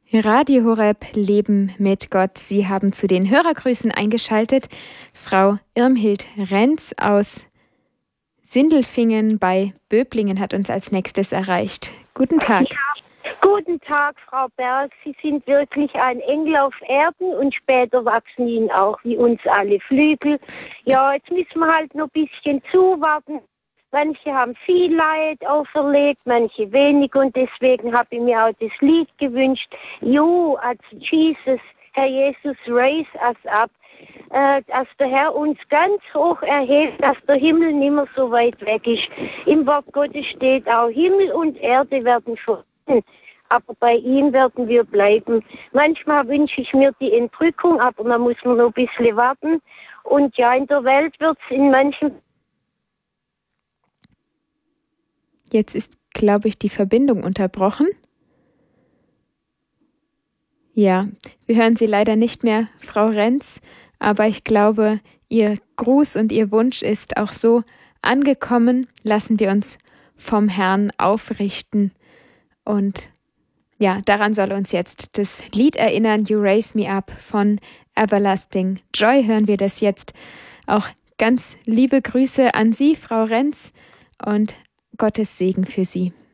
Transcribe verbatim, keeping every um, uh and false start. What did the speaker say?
Radio Horeb Leben mit Gott. Sie haben zu den Hörergrüßen eingeschaltet. Frau Irmhild Renz aus Sindelfingen bei Böblingen hat uns als nächstes erreicht. Guten Tag. Ja, guten Tag, Frau Berg. Sie sind wirklich ein Engel auf Erden und später wachsen Ihnen auch wie uns alle Flügel. Ja, jetzt müssen wir halt noch ein bisschen zuwarten. Manche haben viel Leid auferlegt, manche wenig und deswegen habe ich mir auch das Lied gewünscht. You, als Jesus, Herr Jesus, raise us up. Äh, dass der Herr uns ganz hoch erhebt, dass der Himmel nicht mehr so weit weg ist. Im Wort Gottes steht auch, Himmel und Erde werden vergehen, aber bei ihm werden wir bleiben. Manchmal wünsche ich mir die Entrückung, aber da muss man noch ein bisschen warten. Und ja, in der Welt wird es in manchen... Jetzt ist, glaube ich, die Verbindung unterbrochen. Ja, wir hören Sie leider nicht mehr, Frau Renz, aber ich glaube, Ihr Gruß und Ihr Wunsch ist auch so angekommen. Lassen wir uns vom Herrn aufrichten. Und ja, daran soll uns jetzt das Lied erinnern, You Raise Me Up von Everlasting Joy. Hören wir das jetzt. Auch ganz liebe Grüße an Sie, Frau Renz, und Gottes Segen für Sie.